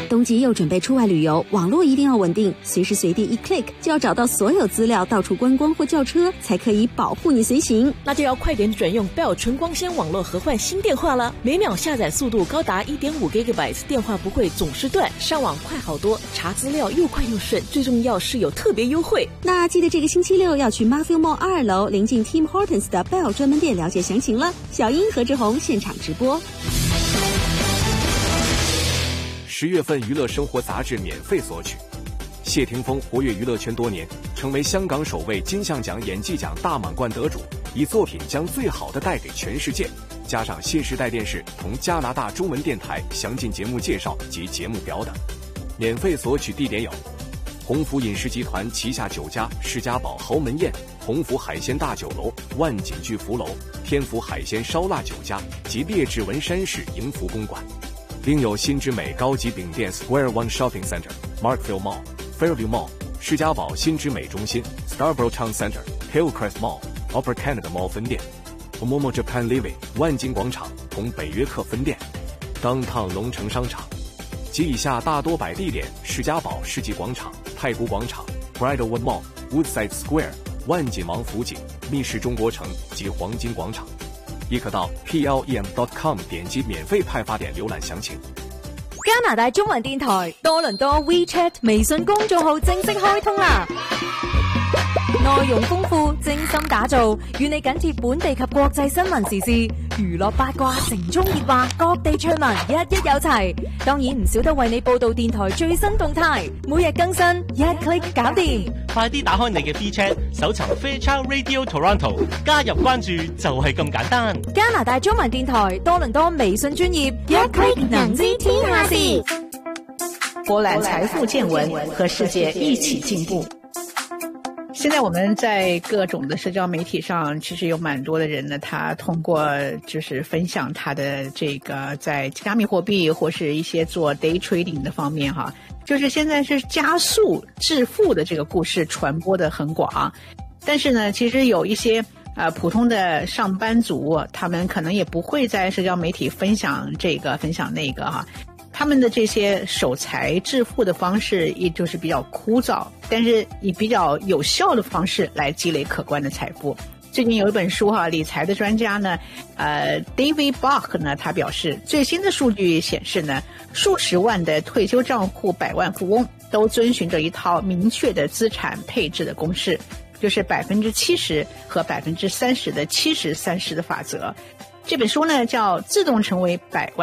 冬季又准备出外旅游，网络一定要稳定，随时随地一 click 就要找到所有资料，到处观光或叫车才可以保护你随行。 那就要快点转用 Bell 纯光纤网络和换新电话了，每秒下载速度高达 1.5GB， 电话不会总是断，上网快好多，查资料又快又顺，最重要是有特别优惠。 那记得这个星期六要去 Marfield Mall 2楼临近 Tim Hortons 的 Bell 专门店了解详情了。小英和志宏现场直播。 10月份娱乐生活杂志免费索取。谢霆锋活跃娱乐圈多年，成为香港首位金像奖演技奖大满贯得主，以作品将最好的带给全世界。加上新时代电视同加拿大中文电台详尽节目介绍及节目表等。免费索取地点有鸿福饮食集团旗下酒家世家堡豪门宴、鸿福海鲜大酒楼、万锦巨福楼、天福海鲜烧腊酒家及列治文山市迎福公馆。另有新之美高级饼店 Square One Shopping Center、Markville Mall、Fairview Mall、世家堡新之美中心、Scarborough Town Center、Hillcrest Mall、Upper Canada Mall 分店、Momo Japan Living 万金广场同北约克分店、Downtown 龙城商场及以下大多摆地点：世家堡世纪广场、太古广场、Bridlewood Mall、Woodside Square、万锦王府井、密室中国城及黄金广场。亦可到 plem.com 點擊免費派發點瀏覽詳情。 加拿大中文電台多倫多 WeChat 微信公眾號正式開通啦！內容豐富，精心打造，與你緊貼本地及國際新聞時事、娛樂八卦、城中熱話、各地趣聞，一有齊。當然唔少得為你報道電台最新動態，每日更新，一 click 搞掂。 快啲打開你嘅 WeChat，搜尋 Fairchild Radio Toronto， 加入關注就係咁簡單。 加拿大中文電台多倫多微信專頁，一 click 能知天下事。 博覽財富見聞，和世界一起進步。现在我们在各种的社交媒体上，其实有蛮多的人呢，他通过就是分享他的这个在加密货币或是一些做 day trading 的方面哈，就是现在是加速致富的这个故事传播的很广。但是呢，其实有一些普通的上班族，他们可能也不会在社交媒体分享这个分享那个哈。他们的这些守财致富的方式也就是比较枯燥，但是以比较有效的方式来积累可观的财富。最近有一本书哈，理财的专家呢David Bach 呢，他表示最新的数据显示呢，数十万的退休账户百万富翁都遵循着一套明确的资产配置的公式，就是 70% 和 30% 的70-30的法则。这本书呢叫自动成为百万